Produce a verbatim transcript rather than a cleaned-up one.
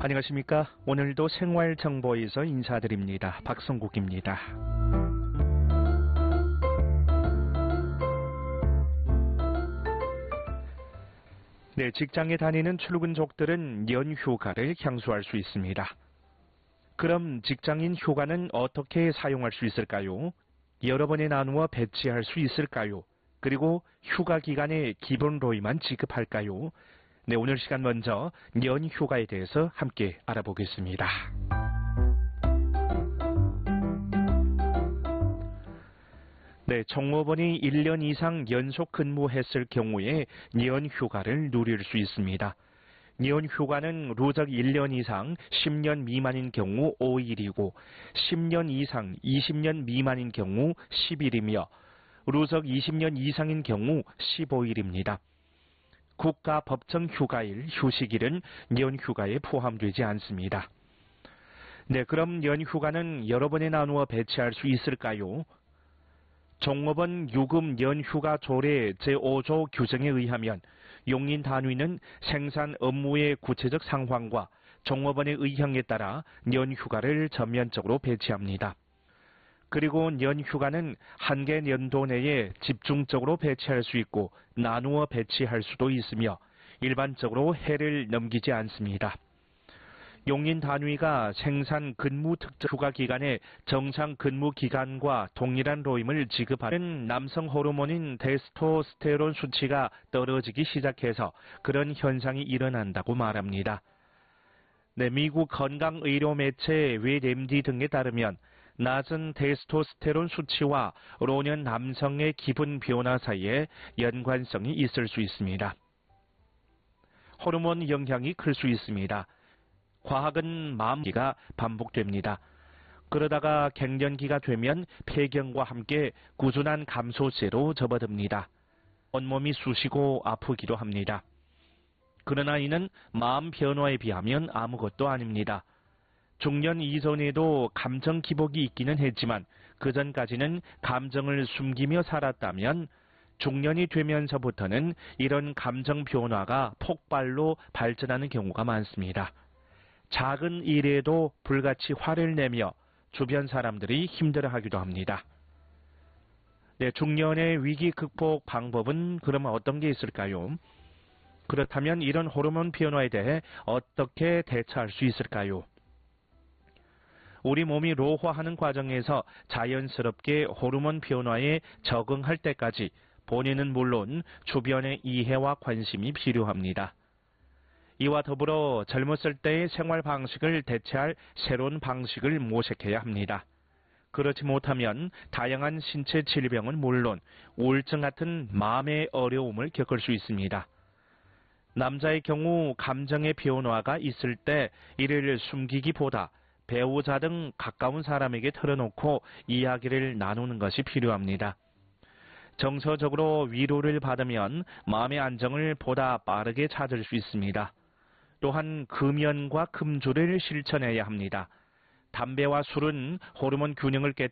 안녕하십니까. 오늘도 생활정보에서 인사드립니다. 박성국입니다. 네, 직장에 다니는 출근족들은 연휴가를 향수할 수 있습니다. 그럼 직장인 휴가는 어떻게 사용할 수 있을까요? 여러 번에 나누어 배치할 수 있을까요? 그리고 휴가 기간에 기본 로이만 지급할까요? 네, 오늘 시간 먼저 연휴가에 대해서 함께 알아보겠습니다. 네, 종업원이 일 년 이상 연속 근무했을 경우에 연휴가를 누릴 수 있습니다. 연휴가는 누적 일 년 이상 십 년 미만인 경우 오 일이고 십 년 이상 이십 년 미만인 경우 십 일이며 누적 이십 년 이상인 경우 십오 일입니다. 국가 법정 휴가일, 휴식일은 연휴가에 포함되지 않습니다. 네, 그럼 연휴가는 여러 번에 나누어 배치할 수 있을까요? 종업원 유급 연휴가 조례 제오 조 규정에 의하면 용인 단위는 생산 업무의 구체적 상황과 종업원의 의향에 따라 연휴가를 전면적으로 배치합니다. 그리고 연휴가는 한 개 연도 내에 집중적으로 배치할 수 있고 나누어 배치할 수도 있으며 일반적으로 해를 넘기지 않습니다. 용인 단위가 생산 근무 특정 휴가 기간에 정상 근무 기간과 동일한 로임을 지급하는 남성 호르몬인 테스토스테론 수치가 떨어지기 시작해서 그런 현상이 일어난다고 말합니다. 네, 미국 건강의료 매체 웨이엠디 등에 따르면 낮은 테스토스테론 수치와 노년 남성의 기분 변화 사이에 연관성이 있을 수 있습니다. 호르몬 영향이 클 수 있습니다. 과학은 마음기가 반복됩니다. 그러다가 갱년기가 되면 폐경과 함께 꾸준한 감소세로 접어듭니다. 온몸이 쑤시고 아프기도 합니다. 그러나 이는 마음 변화에 비하면 아무것도 아닙니다. 중년 이전에도 감정 기복이 있기는 했지만 그전까지는 감정을 숨기며 살았다면 중년이 되면서부터는 이런 감정 변화가 폭발로 발전하는 경우가 많습니다. 작은 일에도 불같이 화를 내며 주변 사람들이 힘들어하기도 합니다. 네, 중년의 위기 극복 방법은 그러면 어떤 게 있을까요? 그렇다면 이런 호르몬 변화에 대해 어떻게 대처할 수 있을까요? 우리 몸이 노화하는 과정에서 자연스럽게 호르몬 변화에 적응할 때까지 본인은 물론 주변의 이해와 관심이 필요합니다. 이와 더불어 젊었을 때의 생활 방식을 대체할 새로운 방식을 모색해야 합니다. 그렇지 못하면 다양한 신체 질병은 물론 우울증 같은 마음의 어려움을 겪을 수 있습니다. 남자의 경우 감정의 변화가 있을 때 이를 숨기기보다 배우자 등 가까운 사람에게 털어놓고 이야기를 나누는 것이 필요합니다. 정서적으로 위로를 받으면 마음의 안정을 보다 빠르게 찾을 수 있습니다. 또한 금연과 금주를 실천해야 합니다. 담배와 술은 호르몬 균형을